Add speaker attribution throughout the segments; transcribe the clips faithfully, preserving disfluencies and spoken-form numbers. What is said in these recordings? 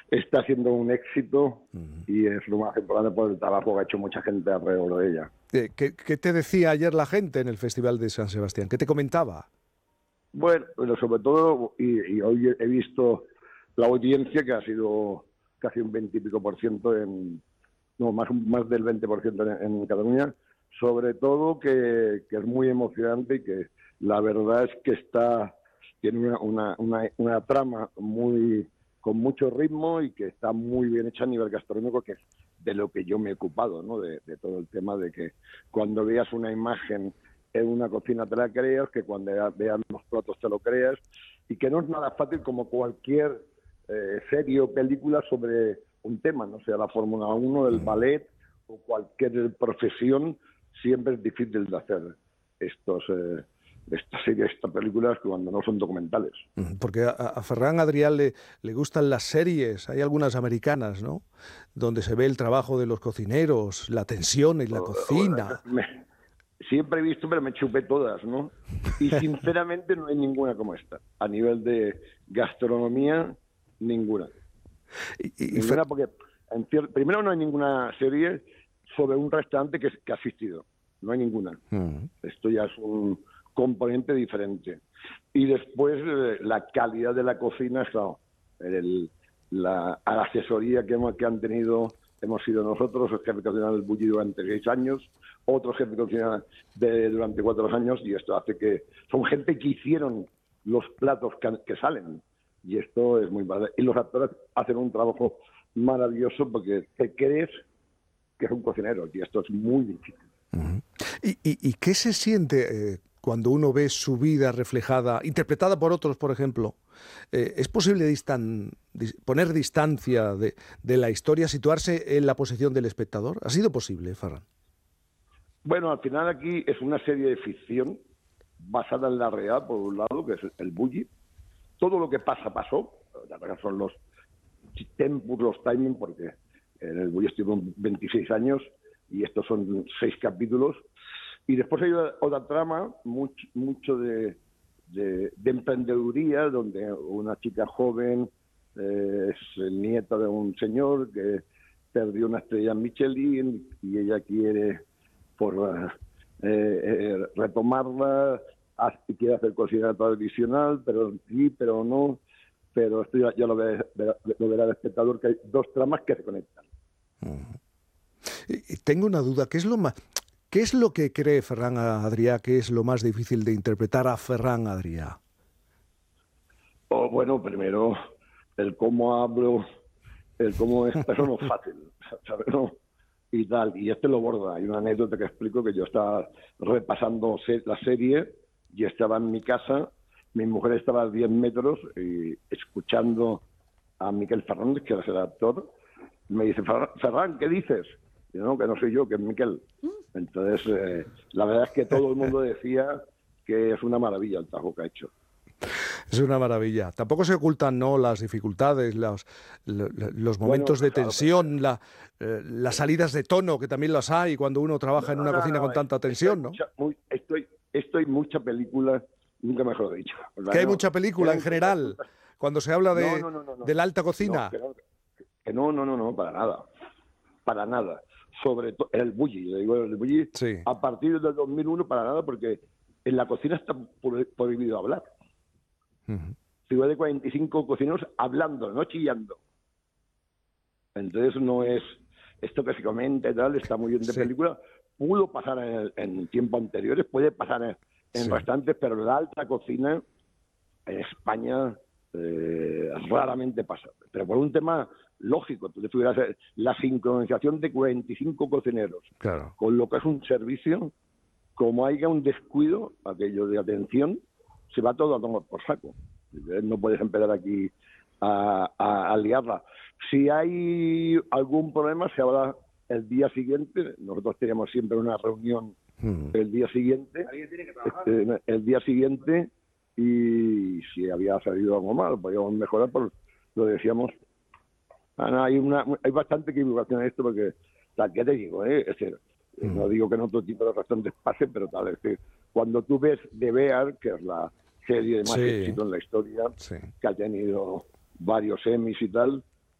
Speaker 1: está siendo un éxito
Speaker 2: Uh-huh.
Speaker 1: y es lo más importante por el trabajo que ha hecho mucha gente alrededor de ella.
Speaker 2: ¿Qué, qué te decía ayer la gente en el Festival de San Sebastián? ¿Qué te comentaba?
Speaker 1: Bueno, pero sobre todo, y, y hoy he visto la audiencia que ha sido casi un veinte y pico por ciento en, no, más, más del veinte por ciento en, en Cataluña, sobre todo que, que es muy emocionante y que la verdad es que está, tiene una, una, una, una trama muy con mucho ritmo y que está muy bien hecha a nivel gastronómico, que es de lo que yo me he ocupado, ¿no? De, de todo el tema de que cuando veas una imagen en una cocina te la creas, que cuando veas los platos te lo creas, y que no es nada fácil como cualquier eh, serie o película sobre un tema, no sea la Fórmula uno, el ballet o cualquier profesión, siempre es difícil de hacer estos eh, estas series, estas películas cuando no son documentales.
Speaker 2: Porque a, a Ferran Adrià le, le gustan las series, hay algunas americanas, ¿no? Donde se ve el trabajo de los cocineros, la tensión en la cocina.
Speaker 1: Me, siempre he visto, pero me chupé todas, ¿no? Y sinceramente no hay ninguna como esta. A nivel de gastronomía, ninguna.
Speaker 2: Y, y,
Speaker 1: ninguna
Speaker 2: y
Speaker 1: porque, en cier- primero, no hay ninguna serie sobre un restaurante que, que ha asistido. No hay ninguna.
Speaker 2: uh-huh.
Speaker 1: Esto ya es un componente diferente. Y después, eh, la calidad de la cocina, claro, el, la, la asesoría que, hemos, que han tenido, hemos sido nosotros, los jefes de cocina del Bulli durante seis años, otros jefes de cocina de, durante cuatro años, y esto hace que son gente que hicieron los platos que, que salen. Y esto es muy padre. Y los actores hacen un trabajo maravilloso porque te crees que es un cocinero, y esto es muy difícil.
Speaker 2: Uh-huh. ¿Y, y, ¿Y qué se siente eh, cuando uno ve su vida reflejada, interpretada por otros, por ejemplo? Eh, ¿Es posible distan, dis, poner distancia de, de la historia, situarse en la posición del espectador? ¿Ha sido posible, Ferran?
Speaker 1: Bueno, al final aquí es una serie de ficción basada en la realidad, por un lado, que es el Bulli. Todo lo que pasa, pasó. La verdad son los tempos, los timing, porque en el Bulli estuvo veintiséis años y estos son seis capítulos. Y después hay otra trama, mucho, mucho de, de, de emprendeduría, donde una chica joven eh, es nieta de un señor que perdió una estrella en Michelin y ella quiere por eh, eh, retomarla, y quiere hacer cocina tradicional, pero sí, pero no. Pero esto ya, ya lo, ve, lo verá el espectador, que hay dos tramas que se conectan.
Speaker 2: Uh-huh. Y tengo una duda, ¿qué es lo más, qué es lo que cree Ferran Adrià que es lo más difícil de interpretar a Ferran Adrià?
Speaker 1: Oh, bueno, primero, el cómo hablo, el cómo es, eso no es fácil, ¿sabes? No, y tal, y este lo borda. Hay una anécdota que explico, que yo estaba repasando la serie y estaba en mi casa, mi mujer estaba a diez metros y escuchando a Miquel Fernández, que era el actor, me dice, Ferran, ¿qué dices? Y yo, no, que no soy yo, que es Miquel. Entonces, eh, la verdad es que todo el mundo decía que es una maravilla el trabajo que ha hecho.
Speaker 2: Es una maravilla. Tampoco se ocultan, ¿no?, las dificultades, los, los momentos bueno, de tensión, claro, la, eh, las salidas de tono, que también las hay cuando uno trabaja no, en una no, cocina no, con tanta tensión, ¿no?
Speaker 1: Mucha, muy, estoy, estoy mucha película, nunca mejor dicho.
Speaker 2: ¿Que hay no, mucha película en general cuando se habla de,
Speaker 1: no, no, no, no,
Speaker 2: de la alta cocina?
Speaker 1: No, que no, que no, no, no, no, para nada. Para nada. Sobre todo el Bulli, le digo el Bulli,
Speaker 2: sí.
Speaker 1: A partir del dos mil uno para nada, porque en la cocina está prohibido hablar.
Speaker 2: Uh-huh.
Speaker 1: Ciudad de cuarenta y cinco cocineros hablando, no chillando. Entonces no es esto que se comenta y tal, está muy bien de sí. película. Pudo pasar en, en tiempos anteriores, puede pasar en, en sí. restaurantes, pero la alta cocina en España eh, raramente pasa. Pero por un tema lógico, tú tuvieras la sincronización de cuarenta y cinco cocineros,
Speaker 2: claro.
Speaker 1: Con lo que es un servicio, como haya un descuido, aquello de atención, se va todo a tomar por saco. No puedes empezar aquí a, a, a liarla. Si hay algún problema, se habla el día siguiente. Nosotros teníamos siempre una reunión hmm. el día siguiente. ¿Alguien tiene que trabajar? El, el día siguiente, y si había salido algo mal, podíamos mejorar, pues lo decíamos. Ah, hay una hay bastante equivocación en esto, porque, tal, ¿qué te digo? Eh? Es decir, hmm. No digo que en otro tipo de restaurantes pase, pero tal, es decir, cuando tú ves The Bear, que es la serie de más sí. éxito en la historia, sí. que ha tenido varios Emmys y tal,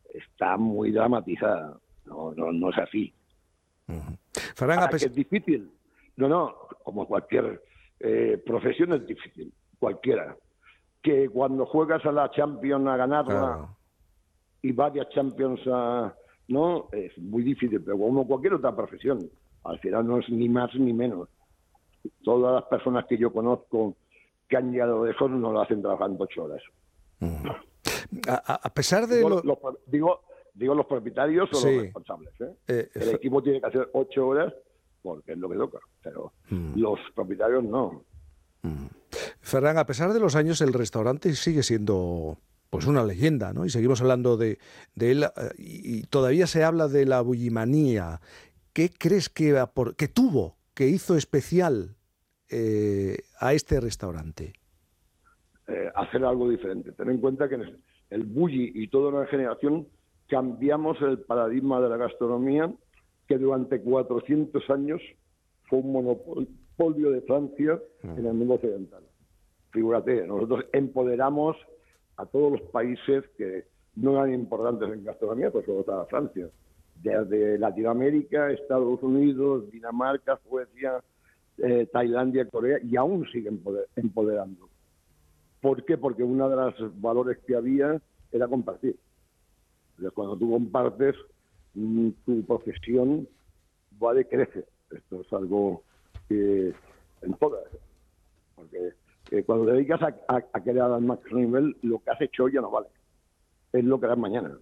Speaker 1: está muy dramatizada. No, no, no es así.
Speaker 2: Uh-huh. Ferran,
Speaker 1: ah,
Speaker 2: pes-
Speaker 1: que es difícil. No, no, como cualquier eh, profesión es difícil, cualquiera. Que cuando juegas a la Champions a ganarla
Speaker 2: claro.
Speaker 1: y varias Champions a... No, es muy difícil, pero como cualquier otra profesión, al final no es ni más ni menos. Todas las personas que yo conozco que han llegado lejos no lo hacen trabajando ocho horas.
Speaker 2: Uh-huh. A, a pesar de
Speaker 1: digo,
Speaker 2: lo...
Speaker 1: los, digo, digo los propietarios o sí. los responsables. ¿eh? Eh, El equipo tiene que hacer ocho horas porque es lo que toca, pero uh-huh. los propietarios no.
Speaker 2: Uh-huh. Ferran, a pesar de los años, el restaurante sigue siendo pues una leyenda, ¿no? Y seguimos hablando de, de él, y todavía se habla de la bullimanía. ¿Qué crees que, que tuvo, que hizo especial eh, a este restaurante?
Speaker 1: Eh, hacer algo diferente. Ten en cuenta que el, el bulli y toda una generación cambiamos el paradigma de la gastronomía, que durante cuatrocientos años fue un monopolio de Francia uh-huh. en el mundo occidental. Figúrate, nosotros empoderamos a todos los países que no eran importantes en gastronomía, pues solo estaba Francia. Desde Latinoamérica, Estados Unidos, Dinamarca, Suecia, eh, Tailandia, Corea, y aún siguen empoderando. ¿Por qué? Porque uno de los valores que había era compartir. Entonces, cuando tú compartes, tu profesión va de crecer. Esto es algo que en todas. Porque eh, cuando te dedicas a, a, a querer al máximo nivel, lo que has hecho hoy ya no vale. Es lo que harás mañana.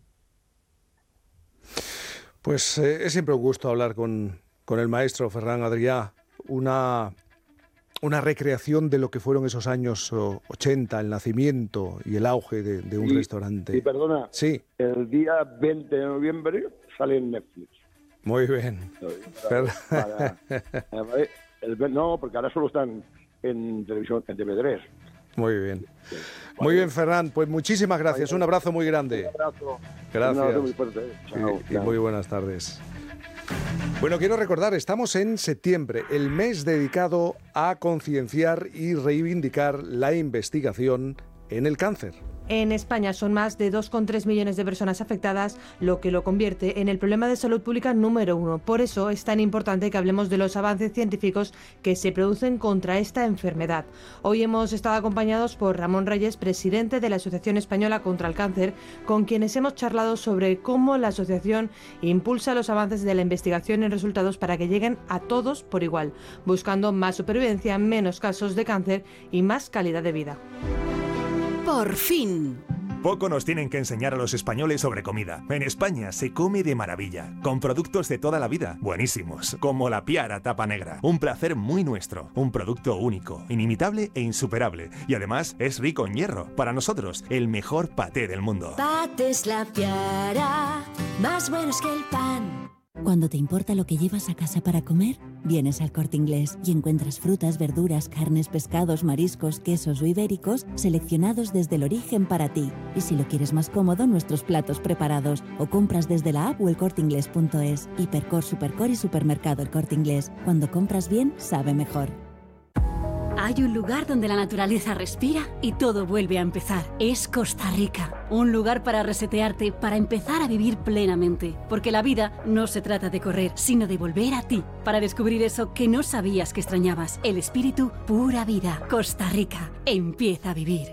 Speaker 2: Pues eh, es siempre un gusto hablar con, con el maestro Ferran Adrià. Una, una recreación de lo que fueron esos años ochenta, el nacimiento y el auge de, de un
Speaker 1: y,
Speaker 2: restaurante.
Speaker 1: Y perdona,
Speaker 2: sí.
Speaker 1: el día veinte de noviembre sale en Netflix.
Speaker 2: Muy bien.
Speaker 1: Para, para, para, el, no, porque ahora solo están en televisión, en T V tres.
Speaker 2: Muy bien. Sí. Muy bien, Ferran. Pues muchísimas gracias. Un abrazo muy grande.
Speaker 1: Un abrazo.
Speaker 2: Gracias.
Speaker 1: Un abrazo muy fuerte. Chao,
Speaker 2: y, y muy buenas tardes. Bueno, quiero recordar, estamos en septiembre, el mes dedicado a concienciar y reivindicar la investigación en el cáncer.
Speaker 3: En España son más de dos coma tres millones de personas afectadas, lo que lo convierte en el problema de salud pública número uno. Por eso es tan importante que hablemos de los avances científicos que se producen contra esta enfermedad. Hoy hemos estado acompañados por Ramón Reyes, presidente de la Asociación Española contra el Cáncer, con quienes hemos charlado sobre cómo la asociación impulsa los avances de la investigación y resultados para que lleguen a todos por igual, buscando más supervivencia, menos casos de cáncer y más calidad de vida.
Speaker 4: Por fin.
Speaker 5: Poco nos tienen que enseñar a los españoles sobre comida. En España se come de maravilla, con productos de toda la vida, buenísimos, como la Piara Tapa Negra. Un placer muy nuestro, un producto único, inimitable e insuperable. Y además es rico en hierro. Para nosotros, el mejor paté del mundo.
Speaker 6: Patés La Piara, más buenos que el pan. Cuando te importa lo que llevas a casa para comer, vienes al Corte Inglés y encuentras frutas, verduras, carnes, pescados, mariscos, quesos o ibéricos seleccionados desde el origen para ti. Y si lo quieres más cómodo, nuestros platos preparados. O compras desde la app o el corte inglés punto es. Hipercor, Supercor y Supermercado El Corte Inglés. Cuando compras bien, sabe mejor.
Speaker 4: Hay un lugar donde la naturaleza respira y todo vuelve a empezar. Es Costa Rica. Un lugar para resetearte, para empezar a vivir plenamente. Porque la vida no se trata de correr, sino de volver a ti. Para descubrir eso que no sabías que extrañabas. El espíritu pura vida. Costa Rica. Empieza a vivir.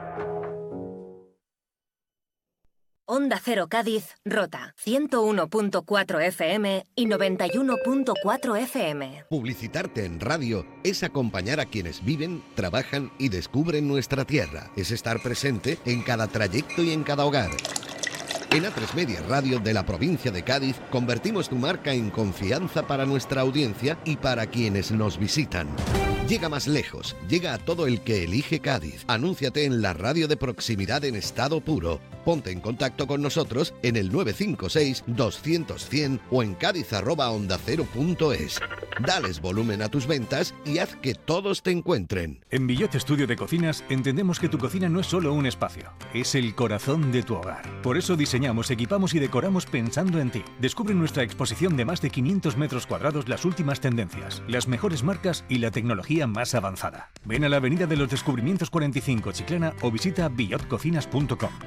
Speaker 7: Onda Cero Cádiz, Rota, ciento uno punto cuatro F M y noventa y uno punto cuatro F M.
Speaker 8: Publicitarte en radio es acompañar a quienes viven, trabajan y descubren nuestra tierra. Es estar presente en cada trayecto y en cada hogar. En A tres Media Radio de la provincia de Cádiz convertimos tu marca en confianza para nuestra audiencia y para quienes nos visitan. Llega más lejos, llega a todo el que elige Cádiz. Anúnciate en la radio de proximidad en estado puro. Ponte en contacto con nosotros en el nueve cinco seis, doscientos, cien o en cádiz arroba onda cero punto es. Dales volumen a tus ventas y haz que todos te encuentren.
Speaker 9: En Billot Estudio de Cocinas entendemos que tu cocina no es solo un espacio, es el corazón de tu hogar. Por eso diseñamos, equipamos y decoramos pensando en ti. Descubre nuestra exposición de más de quinientos metros cuadrados, las últimas tendencias, las mejores marcas y la tecnología más avanzada. Ven a la Avenida de los Descubrimientos cuarenta y cinco, Chiclana, o visita billot cocinas punto com. Billot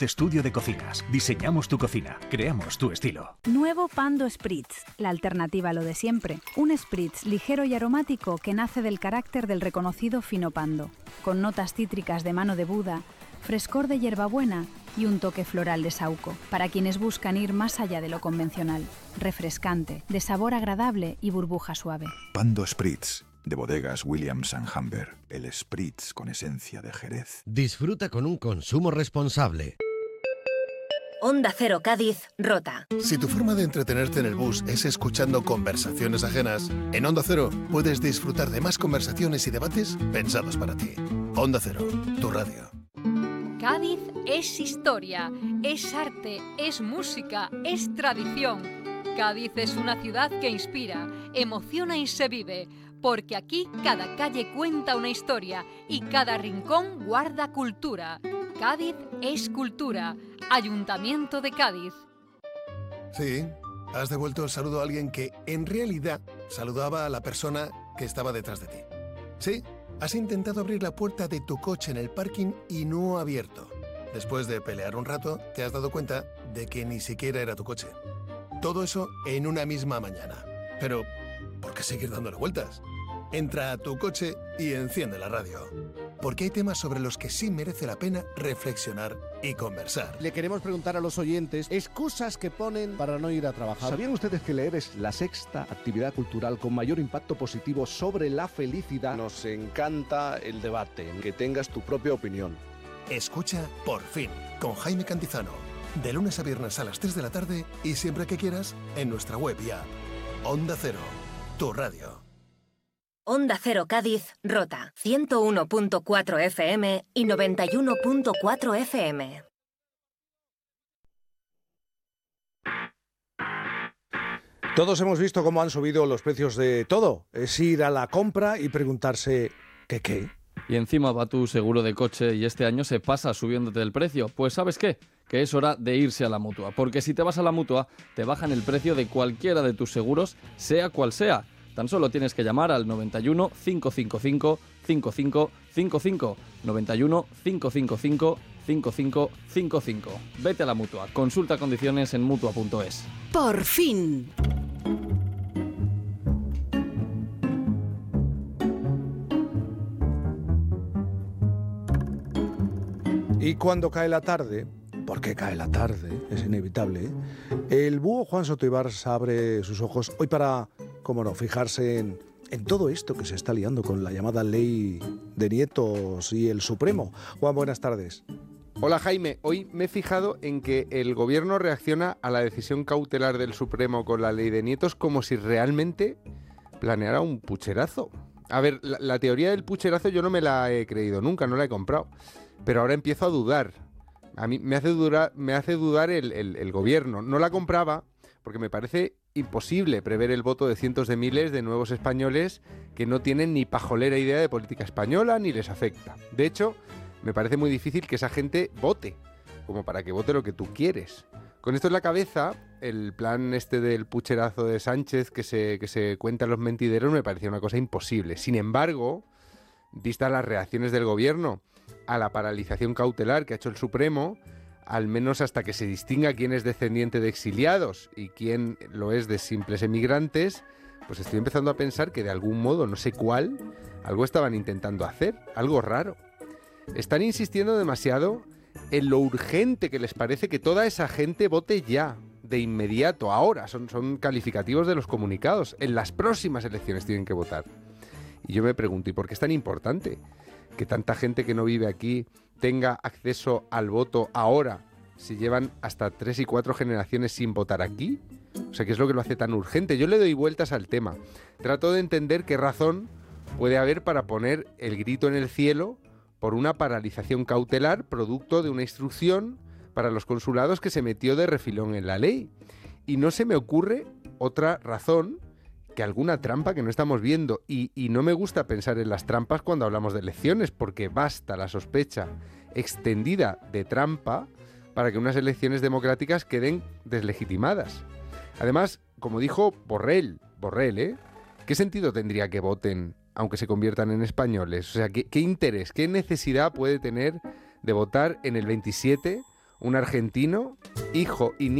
Speaker 9: estudio de cocinas. Diseñamos tu cocina, creamos tu estilo.
Speaker 10: Nuevo Pando Spritz, la alternativa a lo de siempre. Un spritz ligero y aromático que nace del carácter del reconocido fino pando, con notas cítricas de mano de Buda, frescor de hierbabuena y un toque floral de saúco, para quienes buscan ir más allá de lo convencional. Refrescante, de sabor agradable y burbuja suave.
Speaker 11: Pando Spritz, de bodegas Williams and Humber. El Spritz con esencia de Jerez.
Speaker 8: Disfruta con un consumo responsable.
Speaker 7: Onda Cero Cádiz, Rota.
Speaker 12: Si tu forma de entretenerte en el bus es escuchando conversaciones ajenas, en Onda Cero puedes disfrutar de más conversaciones y debates pensados para ti. Onda Cero, tu radio.
Speaker 13: Cádiz es historia, es arte, es música, es tradición. Cádiz es una ciudad que inspira, emociona y se vive, porque aquí cada calle cuenta una historia y cada rincón guarda cultura. Cádiz es cultura. Ayuntamiento de Cádiz.
Speaker 12: Sí, has devuelto el saludo a alguien que en realidad saludaba a la persona que estaba detrás de ti. Sí, has intentado abrir la puerta de tu coche en el parking y no ha abierto. Después de pelear un rato, te has dado cuenta de que ni siquiera era tu coche. Todo eso en una misma mañana. Pero, ¿por qué seguir dándole vueltas? Entra a tu coche y enciende la radio. Porque hay temas sobre los que sí merece la pena reflexionar y conversar.
Speaker 14: Le queremos preguntar a los oyentes excusas que ponen para no ir a trabajar.
Speaker 2: ¿Sabían ustedes que leer es la sexta actividad cultural con mayor impacto positivo sobre la felicidad?
Speaker 14: Nos encanta el debate, que tengas tu propia opinión.
Speaker 12: Escucha Por Fin, con Jaime Cantizano. De lunes a viernes a las tres de la tarde y siempre que quieras en nuestra web y app. Onda Cero, tu radio.
Speaker 7: Onda Cero Cádiz, Rota, ciento uno punto cuatro F M y noventa y uno punto cuatro F M.
Speaker 2: Todos hemos visto cómo han subido los precios de todo. Es ir a la compra y preguntarse ¿qué qué?
Speaker 15: Y encima va tu seguro de coche y este año se pasa subiéndote el precio. Pues ¿sabes qué? Que es hora de irse a la Mutua. Porque si te vas a la Mutua, te bajan el precio de cualquiera de tus seguros, sea cual sea. Tan solo tienes que llamar al noventa y uno, cinco cinco cinco, cinco cinco cinco cinco, noventa y uno, cinco cinco cinco, cinco cinco cinco cinco. Vete a la Mutua. Consulta condiciones en mutua punto es.
Speaker 4: Por fin.
Speaker 2: Y cuando cae la tarde, porque cae la tarde, es inevitable, ¿eh? El búho Juan Soto Ibars abre sus ojos hoy para, cómo no, fijarse en, en todo esto que se está liando con la llamada ley de nietos y el Supremo. Juan, buenas tardes.
Speaker 16: Hola Jaime, hoy me he fijado en que el gobierno reacciona a la decisión cautelar del Supremo con la ley de nietos como si realmente planeara un pucherazo. A ver, la, la teoría del pucherazo yo no me la he creído nunca, no la he comprado, pero ahora empiezo a dudar. A mí me hace dudar, me hace dudar el, el, el gobierno. No la compraba porque me parece imposible prever el voto de cientos de miles de nuevos españoles que no tienen ni pajolera idea de política española ni les afecta. De hecho, me parece muy difícil que esa gente vote, como para que vote lo que tú quieres. Con esto en la cabeza, el plan este del pucherazo de Sánchez que se, que se cuenta en los mentideros me parecía una cosa imposible. Sin embargo, vistas las reacciones del gobierno a la paralización cautelar que ha hecho el Supremo, al menos hasta que se distinga quién es descendiente de exiliados y quién lo es de simples emigrantes, pues estoy empezando a pensar que de algún modo, no sé cuál, algo estaban intentando hacer, algo raro. Están insistiendo demasiado en lo urgente que les parece que toda esa gente vote ya, de inmediato, ahora. Son, son calificativos de los comunicados. En las próximas elecciones tienen que votar. Y yo me pregunto, ¿y por qué es tan importante que tanta gente que no vive aquí tenga acceso al voto ahora, si llevan hasta tres y cuatro generaciones sin votar aquí? O sea, ¿qué es lo que lo hace tan urgente? Yo le doy vueltas al tema. Trato de entender qué razón puede haber para poner el grito en el cielo por una paralización cautelar producto de una instrucción para los consulados que se metió de refilón en la ley. Y no se me ocurre otra razón que alguna trampa que no estamos viendo. Y, y no me gusta pensar en las trampas cuando hablamos de elecciones, porque basta la sospecha extendida de trampa para que unas elecciones democráticas queden deslegitimadas. Además, como dijo Borrell, Borrell, ¿eh? ¿Qué sentido tendría que voten aunque se conviertan en españoles? O sea, ¿qué, qué interés, qué necesidad puede tener de votar en el veintisiete un argentino, hijo y